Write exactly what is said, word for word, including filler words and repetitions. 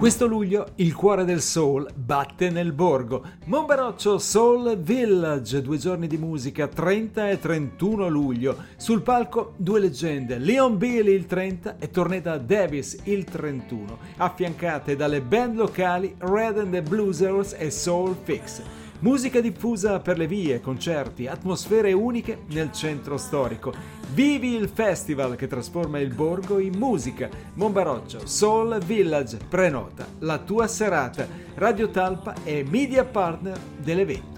Questo luglio il cuore del soul batte nel borgo. Monbaroccio Soul Village, due giorni di musica, trenta e trentuno luglio. Sul palco due leggende, Leon Billy il trenta e Tornetta Davis il trentuno, affiancate dalle band locali Red and the Bluesers e Soul Fix. Musica diffusa per le vie, concerti, atmosfere uniche nel centro storico. Vivi il festival che trasforma il borgo in musica. Monbaroccio Soul Village, prenota la tua serata. Radio Talpa è media partner dell'evento.